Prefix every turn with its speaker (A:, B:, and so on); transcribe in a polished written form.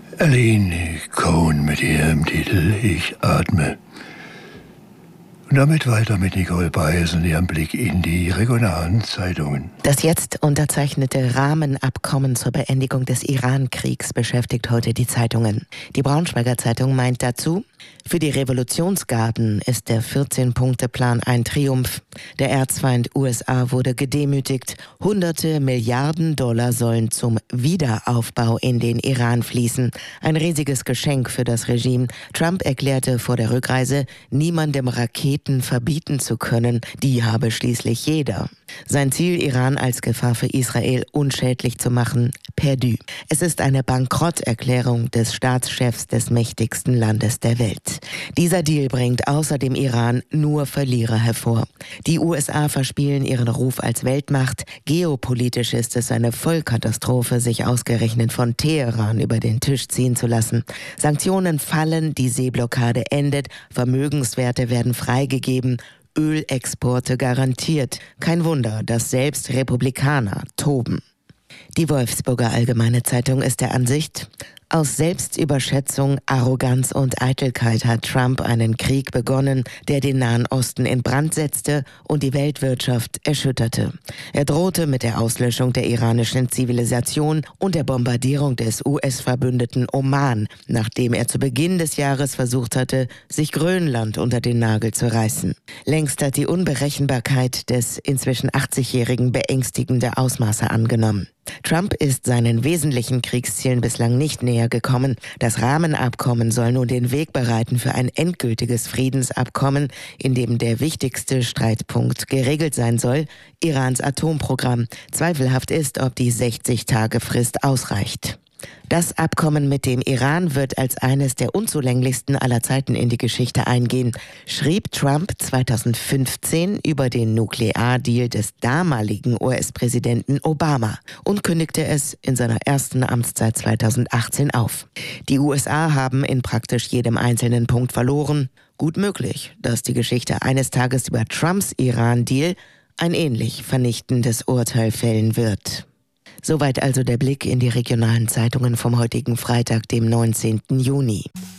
A: Aline Cohen mit ihrem Titel Ich atme. Und damit weiter mit Nicole Baes und ihrem Blick in die regionalen Zeitungen.
B: Das jetzt unterzeichnete Rahmenabkommen zur Beendigung des Iran-Kriegs beschäftigt heute die Zeitungen. Die Braunschweiger Zeitung meint dazu: Für die Revolutionsgarden ist der 14-Punkte-Plan ein Triumph. Der Erzfeind USA wurde gedemütigt. Hunderte Milliarden Dollar sollen zum Wiederaufbau in den Iran fließen. Ein riesiges Geschenk für das Regime. Trump erklärte vor der Rückreise, niemandem Raketen verbieten zu können. Die habe schließlich jeder. Sein Ziel, Iran als Gefahr für Israel unschädlich zu machen, perdu. Es ist eine Bankrotterklärung des Staatschefs des mächtigsten Landes der Welt. Dieser Deal bringt außer dem Iran nur Verlierer hervor. Die USA verspielen ihren Ruf als Weltmacht. Geopolitisch ist es eine Vollkatastrophe, sich ausgerechnet von Teheran über den Tisch ziehen zu lassen. Sanktionen fallen, die Seeblockade endet, Vermögenswerte werden freigegeben, Ölexporte garantiert. Kein Wunder, dass selbst Republikaner toben. Die Wolfsburger Allgemeine Zeitung ist der Ansicht: Aus Selbstüberschätzung, Arroganz und Eitelkeit hat Trump einen Krieg begonnen, der den Nahen Osten in Brand setzte und die Weltwirtschaft erschütterte. Er drohte mit der Auslöschung der iranischen Zivilisation und der Bombardierung des US-Verbündeten Oman, nachdem er zu Beginn des Jahres versucht hatte, sich Grönland unter den Nagel zu reißen. Längst hat die Unberechenbarkeit des inzwischen 80-Jährigen beängstigende Ausmaße angenommen. Trump ist seinen wesentlichen Kriegszielen bislang nicht näher gekommen. Das Rahmenabkommen soll nun den Weg bereiten für ein endgültiges Friedensabkommen, in dem der wichtigste Streitpunkt geregelt sein soll: Irans Atomprogramm. Zweifelhaft ist, ob die 60-Tage-Frist ausreicht. Das Abkommen mit dem Iran wird als eines der unzulänglichsten aller Zeiten in die Geschichte eingehen, schrieb Trump 2015 über den Nukleardeal des damaligen US-Präsidenten Obama und kündigte es in seiner ersten Amtszeit 2018 auf. Die USA haben in praktisch jedem einzelnen Punkt verloren. Gut möglich, dass die Geschichte eines Tages über Trumps Iran-Deal ein ähnlich vernichtendes Urteil fällen wird. Soweit also der Blick in die regionalen Zeitungen vom heutigen Freitag, dem 19. Juni.